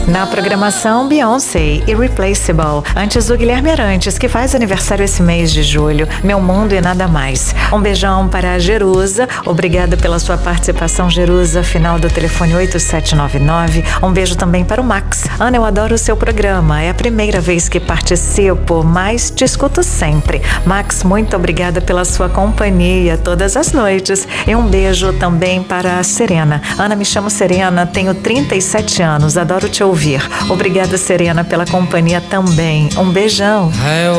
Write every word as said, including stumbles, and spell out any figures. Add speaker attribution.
Speaker 1: Na programação, Beyoncé, Irreplaceable. Antes do Guilherme Arantes, que faz aniversário esse mês de julho. Meu Mundo e Nada Mais. Um beijão para a Jerusa. Obrigada pela sua participação, Jerusa. Final do telefone oito sete nove nove. Um beijo também para o Max. Ana, eu adoro o seu programa. É a primeira vez que participo, mas te escuto sempre. Max, muito obrigada pela sua companhia todas as noites. E um beijo também para a Serena. Ana, me chamo Serena, tenho trinta e sete anos, adoro te ouvir. Obrigada, Serena, pela companhia também. Um beijão.